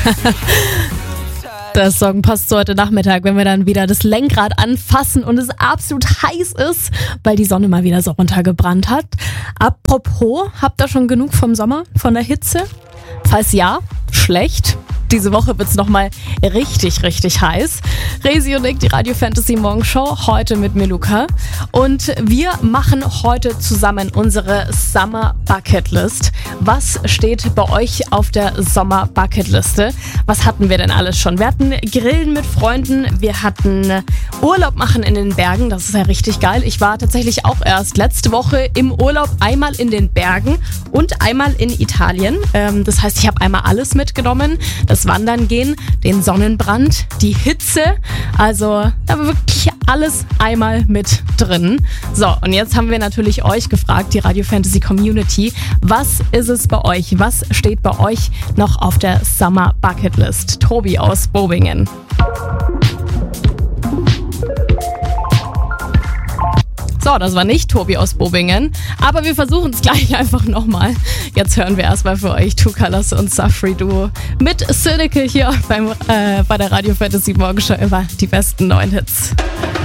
Der Song passt zu heute Nachmittag, wenn wir dann wieder das Lenkrad anfassen und es absolut heiß ist, weil die Sonne mal wieder so runtergebrannt hat. Apropos, habt ihr schon genug vom Sommer, von der Hitze? Falls ja, schlecht. Diese Woche wird's nochmal richtig, richtig heiß. Resi und ich, die Radio Fantasy Morgenshow, heute mit Meluka. Und wir machen heute zusammen unsere Summer Bucket List. Was steht bei euch auf der Sommer Bucket Liste? Was hatten wir denn alles schon? Wir hatten Grillen mit Freunden, wir hatten Urlaub machen in den Bergen, das ist ja richtig geil. Ich war tatsächlich auch erst letzte Woche im Urlaub, einmal in den Bergen und einmal in Italien. Das heißt, ich habe einmal alles mitgenommen. Das Wandern gehen, den Sonnenbrand, die Hitze, also da war wirklich alles einmal mit drin. So, und jetzt haben wir natürlich euch gefragt, die Radio Fantasy Community, was ist es bei euch? Was steht bei euch noch auf der Summer Bucket List? Tobi aus Bobingen. So, das war nicht Tobi aus Bobingen, aber wir versuchen es gleich einfach nochmal. Jetzt hören wir erstmal für euch Two Colors und Safri Duo mit Cynical hier bei der Radio Fantasy Morgenshow über die besten neuen Hits.